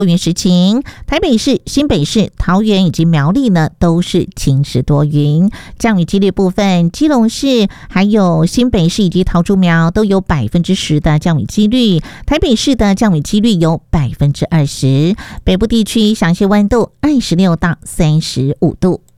云时晴，台北市、新北市、桃园以及苗栗呢都是晴时多云。降雨几率部分，基隆市还有新北市以及桃竹苗都有10%的降雨几率，台北市的降雨几率有20%，北部地区详细温度26到35度。